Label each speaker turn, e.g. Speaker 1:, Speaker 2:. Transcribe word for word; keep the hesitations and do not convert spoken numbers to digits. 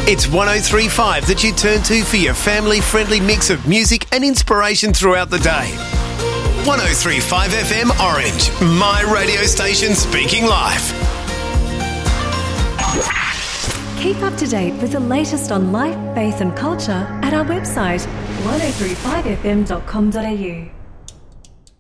Speaker 1: It's one oh three point five that you turn to for your family-friendly mix of music and inspiration throughout the day. one oh three point five F M Orange, my radio station speaking life.
Speaker 2: Keep up to date with the latest on life, faith and culture at our website one oh three five f m dot com dot a u.